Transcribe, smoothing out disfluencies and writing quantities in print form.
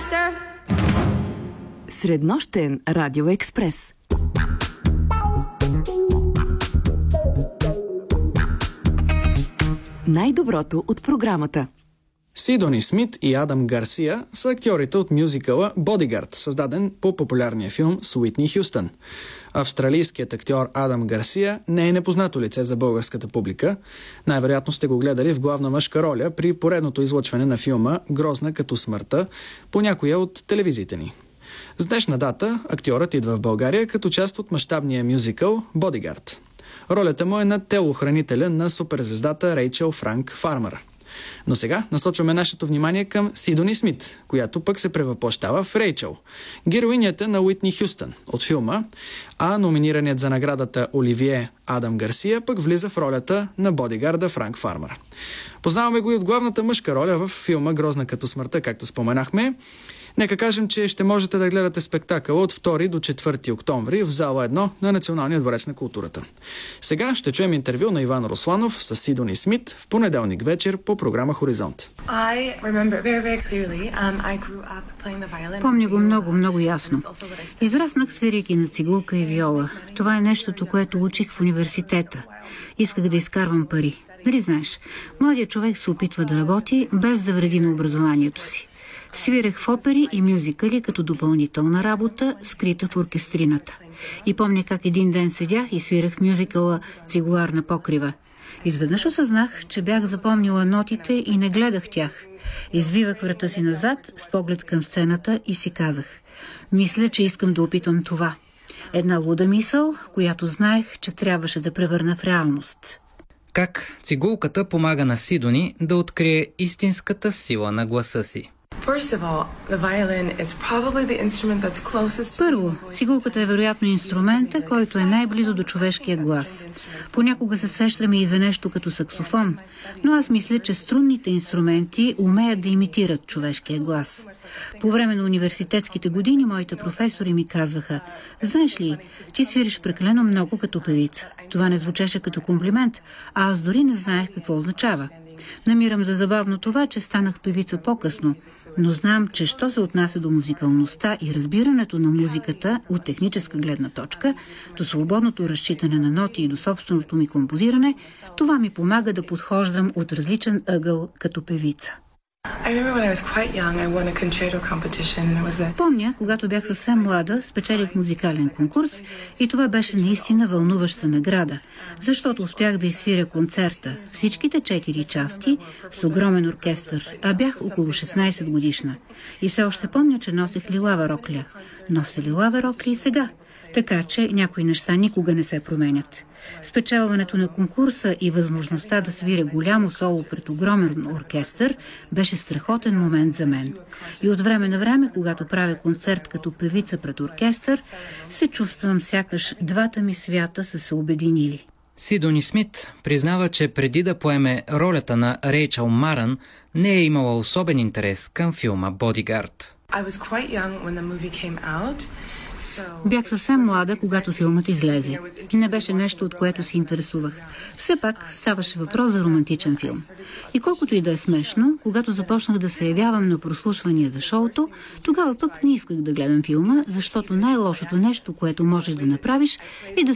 luister. Среднощен радиоекспрес. Най-доброто от програмата. Сидони Смит и Адам Гарсия са актьорите от мюзикъла «Бодигард», създаден по популярния филм с Уитни Хюстън. Австралийският актьор Адам Гарсия не е непознато лице за българската публика. Най-вероятно сте го гледали в главна мъжка роля при поредното излъчване на филма «Грозна като смъртта» по някоя от телевизиите ни. С днешна дата актьорът идва в България като част от мащабния мюзикъл «Бодигард». Ролята му е на телохранителя на суперзвездата Рейчъл Франк Фармър. Но сега насочваме нашето внимание към Сидони Смит, която пък се превъплъщава в Рейчъл, героинята на Уитни Хюстън от филма, а номинираният за наградата Оливие Адам Гарсия пък влиза в ролята на бодигарда Франк Фармър. Познаваме го и от главната мъжка роля в филма «Грозна като смъртта», както споменахме. Нека кажем, че ще можете да гледате спектакъл от 2 до 4 октомври в зала 1 на Националния дворец на културата. Сега ще чуем интервю на Иван Русланов с Сидони Смит в понеделник вечер по програма Хоризонт. Помня го много ясно. Израснах свирейки на цигулка и виола. Това е нещото, което учих в университета. Исках да изкарвам пари. Нали знаеш, младият човек се опитва да работи без да вреди на образованието си. Свирех в опери и мюзикали като допълнителна работа, скрита в оркестрината. И помня как един ден седях и свирах в мюзикъла «Цигуларна покрива». Изведнъж осъзнах, че бях запомнила нотите и не гледах тях. Извивах врата си назад с поглед към сцената и си казах: мисля, че искам да опитам това. Една луда мисъл, която знаех, че трябваше да превърна в реалност. Как цигулката помага на Сидони да открие истинската сила на гласа си? Първо, цигулката е вероятно инструмента, който е най-близо до човешкия глас. Понякога се сещаме и за нещо като саксофон, но аз мисля, че струнните инструменти умеят да имитират човешкия глас. По време на университетските години моите професори ми казваха: знаеш ли, ти свириш прекалено много като певица. Това не звучеше като комплимент, а аз дори не знаех какво означава. Намирам за забавно това, че станах певица по-късно, но знам, че що се отнася до музикалността и разбирането на музиката от техническа гледна точка, до свободното разчитане на ноти и до собственото ми композиране, това ми помага да подхождам от различен ъгъл като певица. Помня, когато бях съвсем млада, спечелих музикален конкурс и това беше наистина вълнуваща награда, защото успях да изсвиря концерта, всичките 4 части с огромен оркестър, а бях около 16 годишна. И все още помня, че носех лилава рокля. Нося лилава рокля и сега, така че някои неща никога не се променят. Спечелването на конкурса и възможността да свиря голямо соло пред огромен оркестър беше страхотен момент за мен. И от време на време, когато правя концерт като певица пред оркестър, се чувствам сякаш двата ми свята са се обединили. Сидони Смит признава, че преди да поеме ролята на Рейчъл Марън, не е имала особен интерес към филма «Бодигард». Бях съвсем млада, когато филмът излезе. Не беше нещо, от което се интересувах. Все пак ставаше въпрос за романтичен филм. И колкото и да е смешно, когато започнах да се явявам на прослушвания за шоуто, тогава пък не исках да гледам филма, защото най-лошото нещо, което можеш да направиш, е да